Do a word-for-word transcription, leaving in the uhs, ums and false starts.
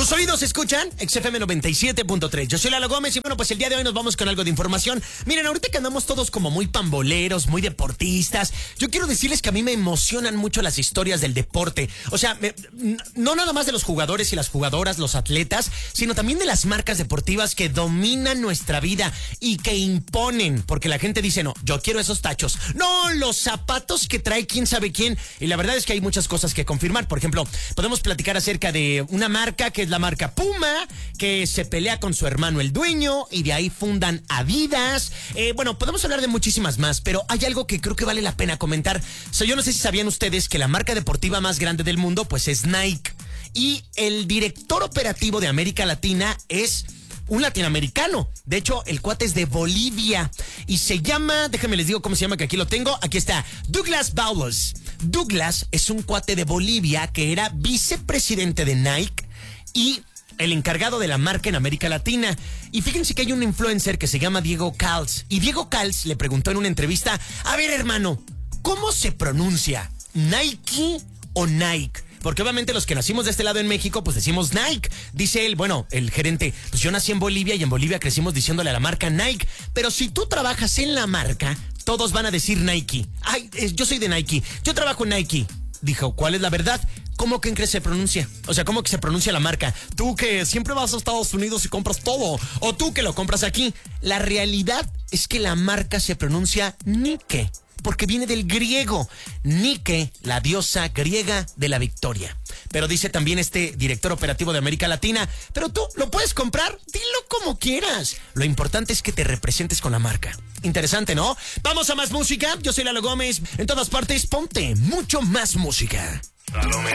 Tus oídos escuchan X F M noventa y siete punto tres. Yo soy Lalo Gómez y bueno, pues el día de hoy nos vamos con algo de información. Miren, ahorita que andamos todos como muy pamboleros, muy deportistas, yo quiero decirles que a mí me emocionan mucho las historias del deporte. O sea, me, no nada más de los jugadores y las jugadoras, los atletas, sino también de las marcas deportivas que dominan nuestra vida y que imponen, porque la gente dice, no, yo quiero esos tachos. No, los zapatos que trae quién sabe quién. Y la verdad es que hay muchas cosas que confirmar. Por ejemplo, podemos platicar acerca de una marca que es la marca Puma, que se pelea con su hermano el dueño y de ahí fundan Adidas. Eh, bueno, podemos hablar de muchísimas más, pero hay algo que creo que vale la pena comentar. O sea, yo no sé si sabían ustedes que la marca deportiva más grande del mundo pues es Nike, y el director operativo de América Latina es un latinoamericano. De hecho, el cuate es de Bolivia y se llama, déjenme les digo cómo se llama, que aquí lo tengo, aquí está, Douglas Bowles. Douglas es un cuate de Bolivia que era vicepresidente de Nike y el encargado de la marca en América Latina. Y fíjense que hay un influencer que se llama Diego Calz, y Diego Calz le preguntó en una entrevista, a ver, hermano, ¿cómo se pronuncia? ¿Nike o Nike? Porque obviamente los que nacimos de este lado en México, pues decimos Nike. Dice él, bueno, el gerente, pues yo nací en Bolivia y en Bolivia crecimos diciéndole a la marca Nike. Pero si tú trabajas en la marca, todos van a decir Nike. Ay, yo soy de Nike, yo trabajo en Nike. Dijo, ¿cuál es la verdad? ¿Cómo creen que se pronuncia? O sea, ¿cómo que se pronuncia la marca? Tú que siempre vas a Estados Unidos y compras todo, o tú que lo compras aquí. La realidad es que la marca se pronuncia Nike, porque viene del griego, Nike, la diosa griega de la victoria. Pero dice también este director operativo de América Latina, pero tú lo puedes comprar, dilo como quieras. Lo importante es que te representes con la marca. Interesante, ¿no? Vamos a más música. Yo soy Lalo Gómez. En todas partes, ponte mucho más música. Salomé